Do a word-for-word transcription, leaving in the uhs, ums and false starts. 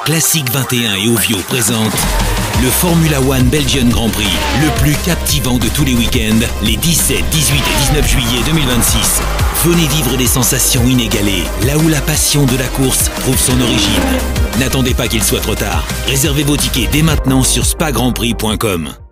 Classique vingt et un et Ovio présentent le Formula One Belgian Grand Prix, le plus captivant de tous les week-ends, les dix-sept, dix-huit et dix-neuf juillet deux mille vingt-six. Venez vivre des sensations inégalées, là où la passion de la course trouve son origine. N'attendez pas qu'il soit trop tard. Réservez vos tickets dès maintenant sur spa grand prix point com.